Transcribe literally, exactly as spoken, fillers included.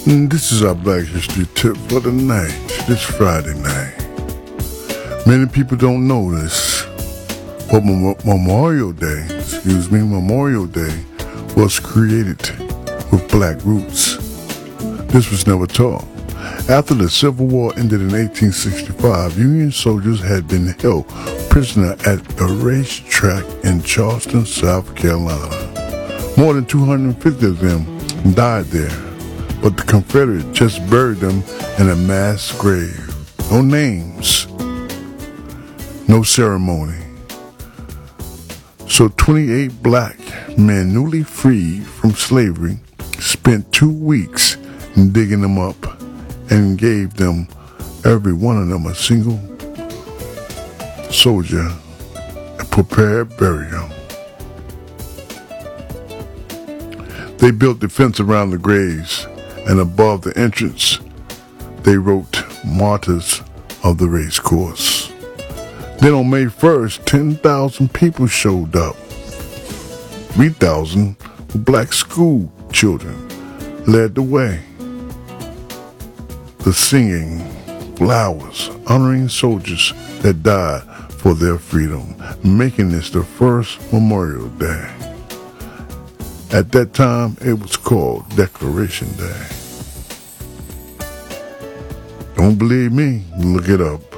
And this is our Black History tip for the night, this Friday night. Many people don't know this, but Mem- Memorial Day, excuse me, Memorial Day was created with black roots. This was never taught. After the Civil War ended in eighteen sixty-five, Union soldiers had been held prisoner at a racetrack in Charleston, South Carolina. More than two hundred fifty of them died there, but the Confederates just buried them in a mass grave. No names, no ceremony. So twenty-eight black men newly freed from slavery spent two weeks digging them up and gave them, every one of them, a single soldier, a prepared burial. They built the fence around the graves, and above the entrance, they wrote Martyrs of the Race Course. Then on May first, ten thousand people showed up. three thousand black school children led the way. The singing, flowers, honoring soldiers that died for their freedom, making this the first Memorial Day. At that time, it was called Declaration Day. Don't believe me? Look it up.